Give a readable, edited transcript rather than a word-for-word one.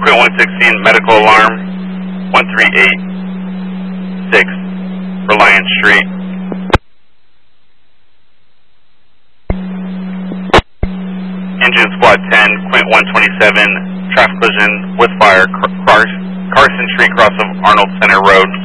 Quint 116, medical alarm, 1386, Reliance Street. Engine Squad 10, Quint 127, traffic collision with fire, Carson Street, cross of Arnold Center Road.